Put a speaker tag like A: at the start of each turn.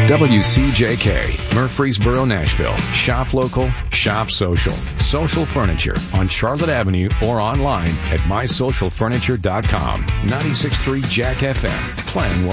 A: WCJK, Murfreesboro, Nashville. Shop local, shop social. Social Furniture on Charlotte Avenue or online at mysocialfurniture.com. 96.3 Jack FM. Plan well.